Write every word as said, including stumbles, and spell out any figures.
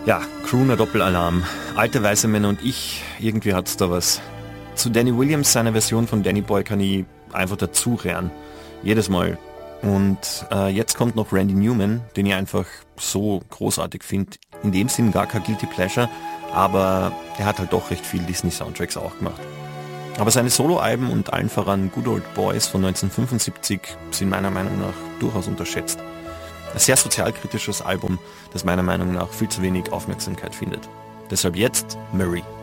Ja, Crooner Doppelalarm. Alte weiße Männer und ich, irgendwie hat's da was. Zu Danny Williams, seiner Version von Danny Boy, kann ich einfach dazu rehren. Jedes Mal. Und äh, jetzt kommt noch Randy Newman, den ich einfach so großartig finde. In dem Sinn gar kein Guilty Pleasure, aber er hat halt doch recht viel Disney-Soundtracks auch gemacht. Aber seine Soloalben und allen voran Good Old Boys von neunzehnhundertfünfundsiebzig sind meiner Meinung nach durchaus unterschätzt. Ein sehr sozialkritisches Album, das meiner Meinung nach viel zu wenig Aufmerksamkeit findet. Deshalb jetzt Marie.